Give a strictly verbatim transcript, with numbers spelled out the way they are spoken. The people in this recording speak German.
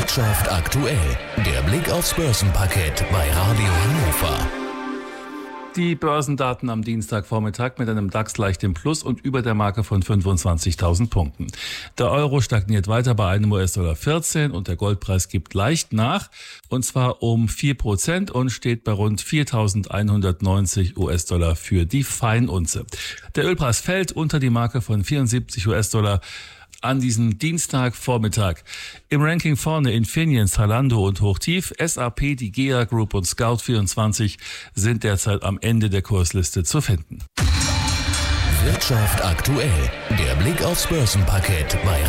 Wirtschaft aktuell, der Blick aufs Börsenparkett bei Radio Hannover. Die Börsendaten am Dienstagvormittag mit einem DAX leicht im Plus und über der Marke von fünfundzwanzigtausend Punkten. Der Euro stagniert weiter bei einem U S-Dollar vierzehn und der Goldpreis gibt leicht nach, und zwar um vier Prozent und steht bei rund viertausendeinhundertneunzig U S-Dollar für die Feinunze. Der Ölpreis fällt unter die Marke von vierundsiebzig U S-Dollar an diesem Dienstagvormittag. Im Ranking vorne Infineon, Zalando und Hochtief, S A P, die G E A Group und Scout vierundzwanzig sind derzeit am Ende der Kursliste zu finden. Wirtschaft aktuell, der Blick aufs Börsenparkett bei